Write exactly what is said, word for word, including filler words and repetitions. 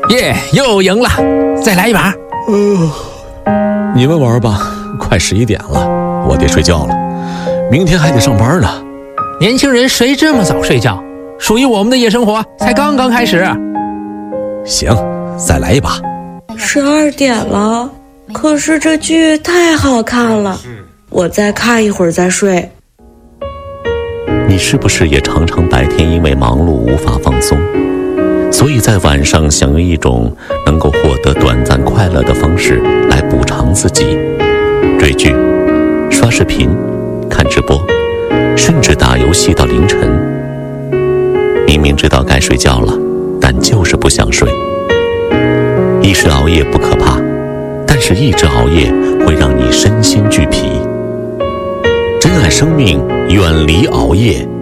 耶，又赢了，再来一把。 呃，你们玩吧，快十一点了，我得睡觉了，明天还得上班呢。 年轻人谁这么早睡觉？属于我们的夜生活才刚刚开始。 行，再来一把。 十二点了，可是这剧太好看了，我再看一会儿再睡。 你是不是也常常白天因为忙碌无法放松，所以在晚上想用一种能够获得短暂快乐的方式来补偿自己？追剧、刷视频、看直播，甚至打游戏到凌晨。明明知道该睡觉了，但就是不想睡。一时熬夜不可怕，但是一直熬夜会让你身心俱疲。珍爱生命，远离熬夜。